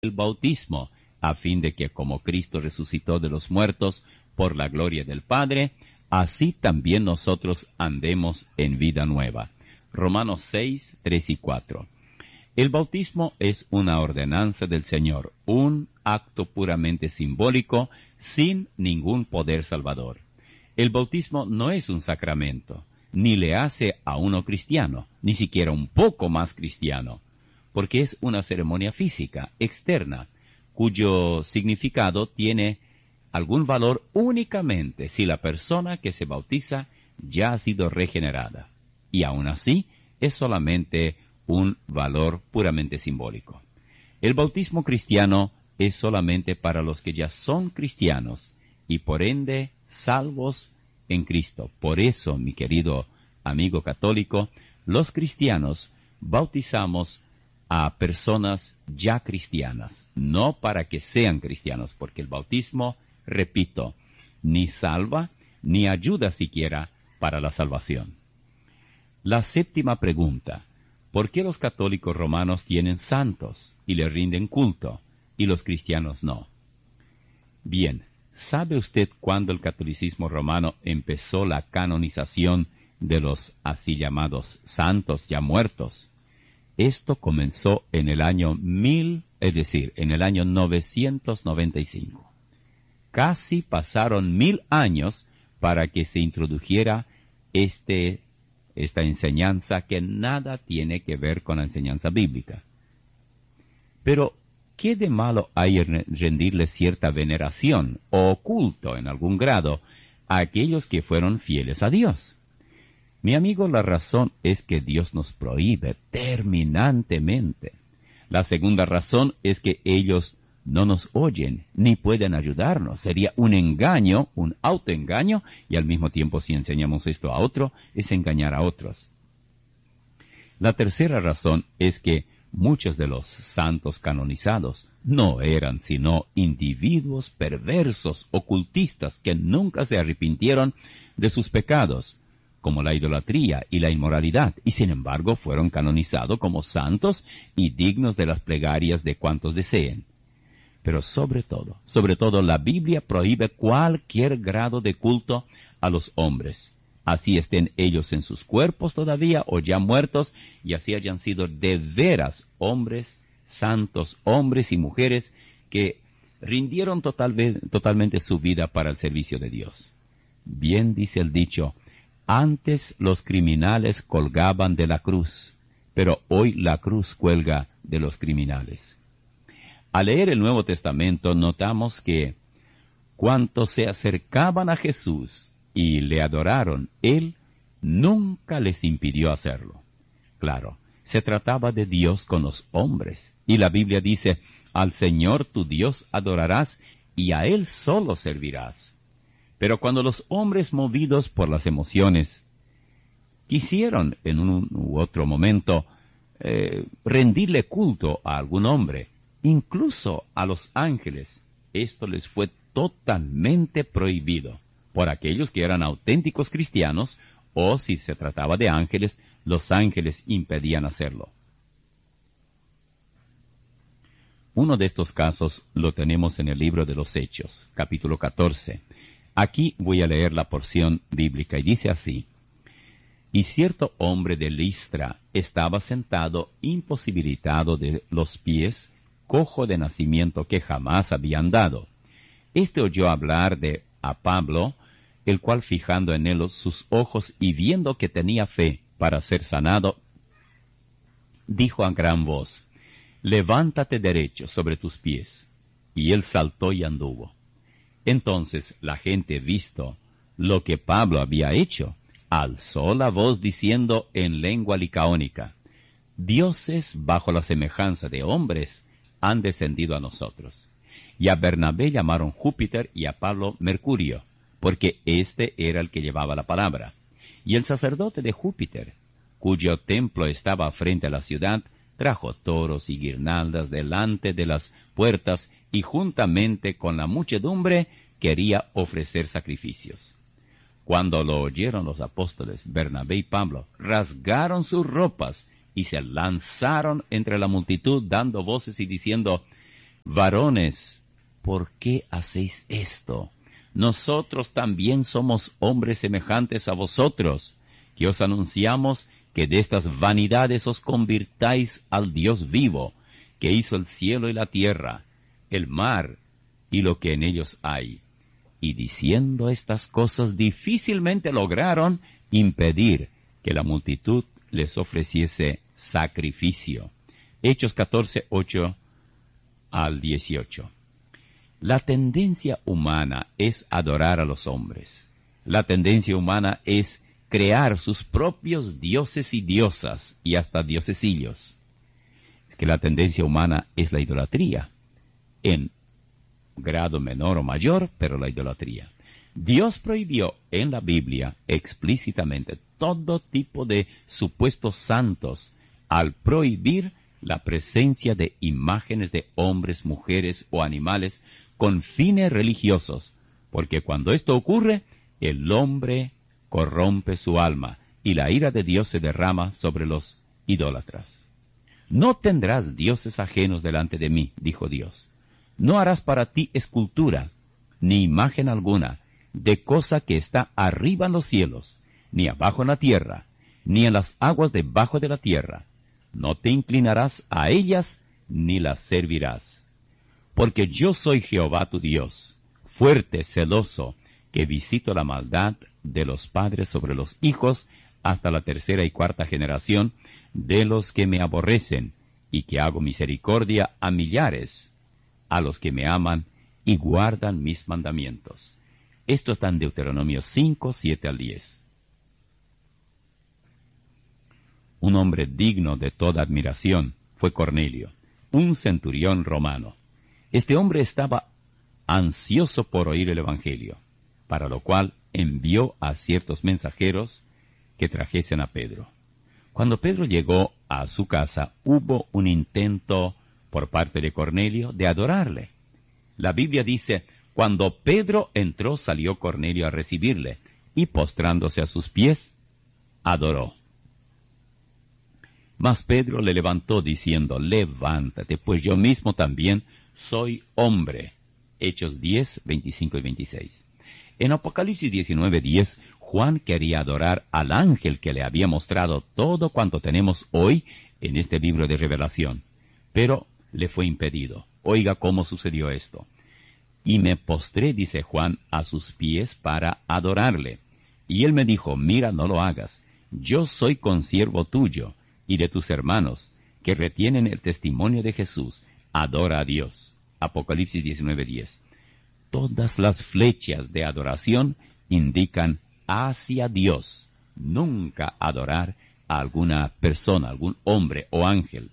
el bautismo, a fin de que como Cristo resucitó de los muertos por la gloria del Padre, así también nosotros andemos en vida nueva. Romanos 6, 3 y 4. El bautismo es una ordenanza del Señor, un acto puramente simbólico, sin ningún poder salvador. El bautismo no es un sacramento, ni le hace a uno cristiano, ni siquiera un poco más cristiano, porque es una ceremonia física, externa, cuyo significado tiene algún valor únicamente si la persona que se bautiza ya ha sido regenerada, y aún así es solamente un valor puramente simbólico. El bautismo cristiano es solamente para los que ya son cristianos y por ende salvos en Cristo. Por eso, mi querido amigo católico, los cristianos bautizamos a personas ya cristianas, no para que sean cristianos, porque el bautismo, repito, ni salva ni ayuda siquiera para la salvación. La séptima pregunta: ¿por qué los católicos romanos tienen santos y les rinden culto, y los cristianos no? Bien, ¿sabe usted cuándo el catolicismo romano empezó la canonización de los así llamados santos ya muertos? Esto comenzó en el año 995. Casi pasaron 1000 años para que se introdujera esta enseñanza que nada tiene que ver con la enseñanza bíblica. Pero, ¿qué de malo hay en rendirle cierta veneración o culto en algún grado a aquellos que fueron fieles a Dios? Mi amigo, la razón es que Dios nos prohíbe terminantemente. La segunda razón es que ellos no nos oyen ni pueden ayudarnos. Sería un engaño, un autoengaño, y al mismo tiempo si enseñamos esto a otro, es engañar a otros. La tercera razón es que muchos de los santos canonizados no eran sino individuos perversos, ocultistas, que nunca se arrepintieron de sus pecados, como la idolatría y la inmoralidad, y sin embargo fueron canonizados como santos y dignos de las plegarias de cuantos deseen. Pero sobre todo, la Biblia prohíbe cualquier grado de culto a los hombres, así estén ellos en sus cuerpos todavía o ya muertos, y así hayan sido de veras hombres santos, hombres y mujeres que rindieron totalmente su vida para el servicio de Dios. Bien dice el dicho: antes los criminales colgaban de la cruz, pero hoy la cruz cuelga de los criminales. Al leer el Nuevo Testamento notamos que cuantos se acercaban a Jesús y le adoraron, Él nunca les impidió hacerlo. Claro, se trataba de Dios con los hombres, y la Biblia dice: al Señor tu Dios adorarás y a Él solo servirás. Pero cuando los hombres, movidos por las emociones, quisieron en un u otro momento rendirle culto a algún hombre, incluso a los ángeles, esto les fue totalmente prohibido por aquellos que eran auténticos cristianos, o si se trataba de ángeles, los ángeles impedían hacerlo. Uno de estos casos lo tenemos en el libro de los Hechos, capítulo 14. Aquí voy a leer la porción bíblica y dice así: y cierto hombre de Listra estaba sentado imposibilitado de los pies, cojo de nacimiento que jamás había andado. Este oyó hablar a Pablo, el cual fijando en él sus ojos y viendo que tenía fe para ser sanado, dijo a gran voz: levántate derecho sobre tus pies. Y él saltó y anduvo. Entonces la gente, visto lo que Pablo había hecho, alzó la voz diciendo en lengua licaónica: dioses bajo la semejanza de hombres han descendido a nosotros. Y a Bernabé llamaron Júpiter y a Pablo Mercurio, porque éste era el que llevaba la palabra. Y el sacerdote de Júpiter, cuyo templo estaba frente a la ciudad, trajo toros y guirnaldas delante de las puertas, y juntamente con la muchedumbre quería ofrecer sacrificios. Cuando lo oyeron los apóstoles, Bernabé y Pablo rasgaron sus ropas y se lanzaron entre la multitud, dando voces y diciendo: Varones, ¿por qué hacéis esto? Nosotros también somos hombres semejantes a vosotros, que os anunciamos que de estas vanidades os convirtáis al Dios vivo, que hizo el cielo y la tierra, el mar y lo que en ellos hay. Y diciendo estas cosas difícilmente lograron impedir que la multitud les ofreciese sacrificio. Hechos 14, 8 al 18. La tendencia humana es adorar a los hombres. La tendencia humana es crear sus propios dioses y diosas, y hasta diosesillos. Es que la tendencia humana es la idolatría, en grado menor o mayor, pero la idolatría. Dios prohibió en la Biblia explícitamente todo tipo de supuestos santos al prohibir la presencia de imágenes de hombres, mujeres o animales con fines religiosos, porque cuando esto ocurre, el hombre corrompe su alma y la ira de Dios se derrama sobre los idólatras. No tendrás dioses ajenos delante de mí, dijo Dios. No harás para ti escultura, ni imagen alguna, de cosa que está arriba en los cielos, ni abajo en la tierra, ni en las aguas debajo de la tierra. No te inclinarás a ellas, ni las servirás. Porque yo soy Jehová tu Dios, fuerte, celoso, que visito la maldad de los padres sobre los hijos hasta la tercera y cuarta generación de los que me aborrecen, y que hago misericordia a millares, a los que me aman y guardan mis mandamientos. Esto está en Deuteronomio 5, 7 al 10. Un hombre digno de toda admiración fue Cornelio, un centurión romano. Este hombre estaba ansioso por oír el Evangelio, para lo cual envió a ciertos mensajeros que trajesen a Pedro. Cuando Pedro llegó a su casa, hubo un intento por parte de Cornelio de adorarle. La Biblia dice, cuando Pedro entró, salió Cornelio a recibirle, y postrándose a sus pies, adoró. Mas Pedro le levantó diciendo, levántate, pues yo mismo también soy hombre. Hechos 10, 25 y 26. En Apocalipsis 19, 10, Juan quería adorar al ángel que le había mostrado todo cuanto tenemos hoy en este libro de Revelación, pero le fue impedido. Oiga cómo sucedió esto. Y me postré, dice Juan, a sus pies para adorarle. Y él me dijo, mira, no lo hagas. Yo soy consiervo tuyo y de tus hermanos, que retienen el testimonio de Jesús. Adora a Dios. Apocalipsis 19:10. Todas las flechas de adoración indican hacia Dios. Nunca adorar a alguna persona, algún hombre o ángel.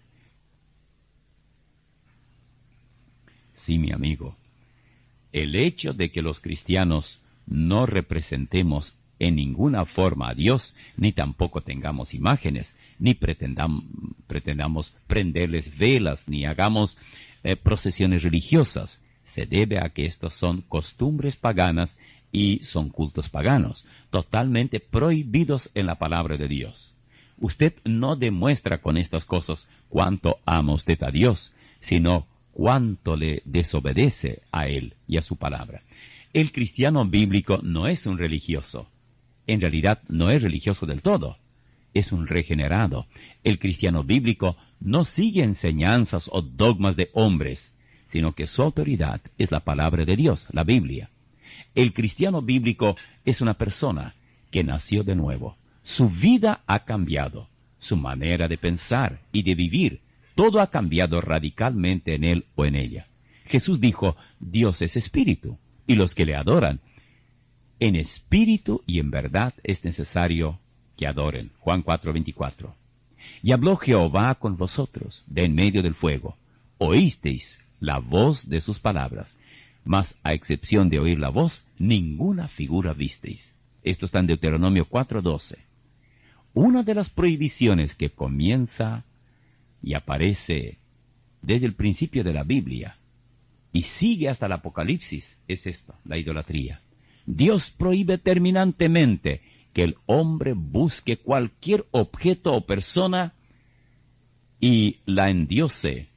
Sí, mi amigo. El hecho de que los cristianos no representemos en ninguna forma a Dios, ni tampoco tengamos imágenes, ni pretendamos prenderles velas, ni hagamos procesiones religiosas, se debe a que estos son costumbres paganas y son cultos paganos, totalmente prohibidos en la palabra de Dios. Usted no demuestra con estas cosas cuánto ama usted a Dios, sino cuánto le desobedece a Él y a su palabra. El cristiano bíblico no es un religioso. En realidad no es religioso del todo. Es un regenerado. El cristiano bíblico no sigue enseñanzas o dogmas de hombres, sino que su autoridad es la palabra de Dios, la Biblia. El cristiano bíblico es una persona que nació de nuevo. Su vida ha cambiado, su manera de pensar y de vivir. Todo ha cambiado radicalmente en él o en ella. Jesús dijo, Dios es espíritu, y los que le adoran, en espíritu y en verdad es necesario que adoren. Juan 4:24. Y habló Jehová con vosotros de en medio del fuego. Oísteis la voz de sus palabras, mas a excepción de oír la voz, ninguna figura visteis. Esto está en Deuteronomio 4:12. Una de las prohibiciones que comienza y aparece desde el principio de la Biblia y sigue hasta el Apocalipsis es esto, la idolatría. Dios prohíbe terminantemente que el hombre busque cualquier objeto o persona y la endiose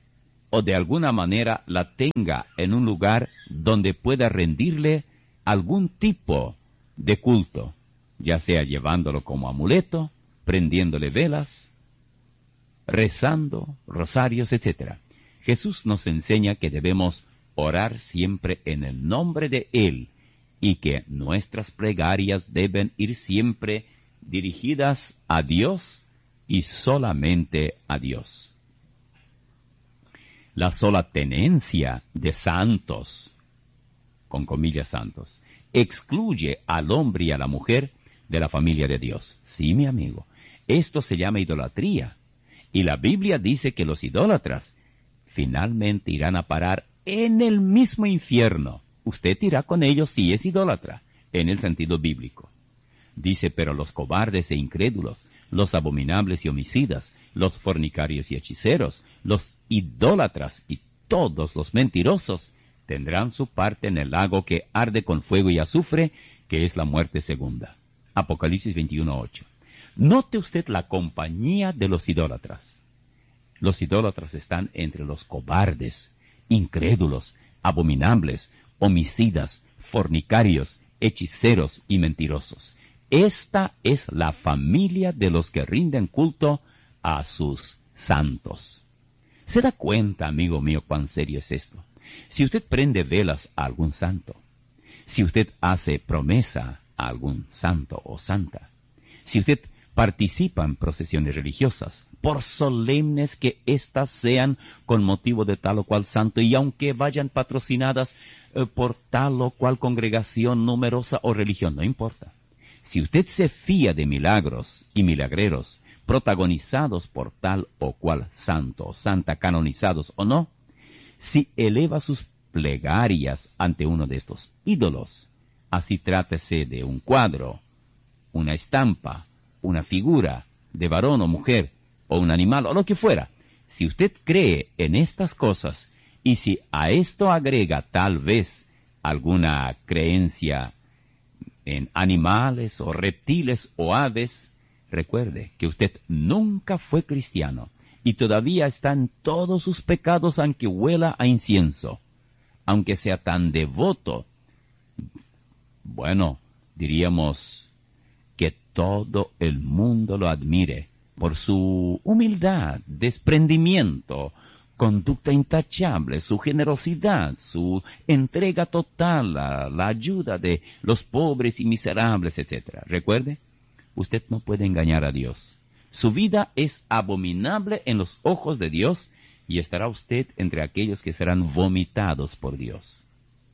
o de alguna manera la tenga en un lugar donde pueda rendirle algún tipo de culto, ya sea llevándolo como amuleto, prendiéndole velas, rezando, rosarios, etc. Jesús nos enseña que debemos orar siempre en el nombre de Él y que nuestras plegarias deben ir siempre dirigidas a Dios y solamente a Dios. La sola tenencia de santos, con comillas santos, excluye al hombre y a la mujer de la familia de Dios. Sí, mi amigo, esto se llama idolatría. Y la Biblia dice que los idólatras finalmente irán a parar en el mismo infierno. Usted irá con ellos si es idólatra, en el sentido bíblico. Dice, pero los cobardes e incrédulos, los abominables y homicidas, los fornicarios y hechiceros, los idólatras y todos los mentirosos tendrán su parte en el lago que arde con fuego y azufre, que es la muerte segunda. Apocalipsis 21:8. Note usted la compañía de los idólatras. Los idólatras están entre los cobardes, incrédulos, abominables, homicidas, fornicarios, hechiceros y mentirosos. Esta es la familia de los que rinden culto a sus santos. ¿Se da cuenta, amigo mío, cuán serio es esto? Si usted prende velas a algún santo, si usted hace promesa a algún santo o santa, si usted participa en procesiones religiosas, por solemnes que éstas sean con motivo de tal o cual santo, y aunque vayan patrocinadas por tal o cual congregación numerosa o religión, no importa. Si usted se fía de milagros y milagreros protagonizados por tal o cual santo o santa, canonizados o no, si eleva sus plegarias ante uno de estos ídolos, así trátese de un cuadro, una estampa, una figura de varón o mujer, o un animal, o lo que fuera, si usted cree en estas cosas, y si a esto agrega tal vez alguna creencia en animales o reptiles o aves, recuerde que usted nunca fue cristiano y todavía está en todos sus pecados aunque huela a incienso, aunque sea tan devoto. Bueno, diríamos que todo el mundo lo admire por su humildad, desprendimiento, conducta intachable, su generosidad, su entrega total a la ayuda de los pobres y miserables, etc. Recuerde, usted no puede engañar a Dios. Su vida es abominable en los ojos de Dios y estará usted entre aquellos que serán vomitados por Dios.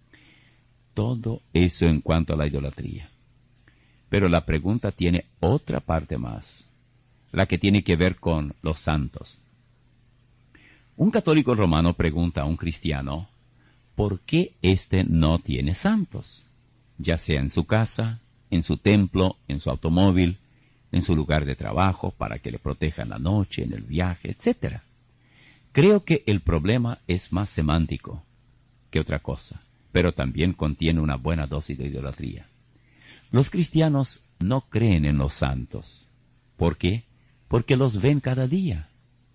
Todo eso en cuanto a la idolatría. Pero la pregunta tiene otra parte más, la que tiene que ver con los santos. Un católico romano pregunta a un cristiano, ¿por qué éste no tiene santos? Ya sea en su casa, en su templo, en su automóvil, en su lugar de trabajo, para que le protejan la noche, en el viaje, etc. Creo que el problema es más semántico que otra cosa, pero también contiene una buena dosis de idolatría. Los cristianos no creen en los santos. ¿Por qué? Porque los ven cada día,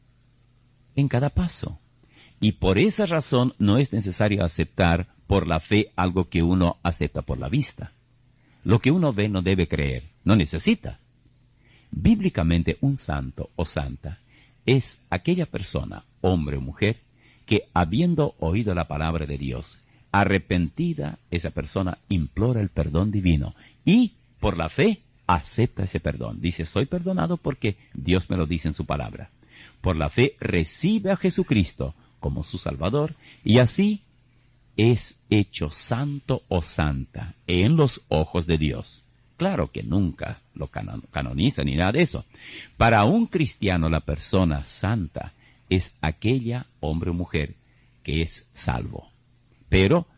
en cada paso. Y por esa razón no es necesario aceptar por la fe algo que uno acepta por la vista. Lo que uno ve no debe creer, no necesita. Bíblicamente, un santo o santa es aquella persona, hombre o mujer, que habiendo oído la palabra de Dios, arrepentida, esa persona implora el perdón divino y, por la fe, acepta ese perdón. Dice, soy perdonado porque Dios me lo dice en su palabra. Por la fe recibe a Jesucristo como su Salvador y así es hecho santo o santa en los ojos de Dios. Claro que nunca lo canoniza ni nada de eso. Para un cristiano la persona santa es aquella hombre o mujer que es salvo. Pero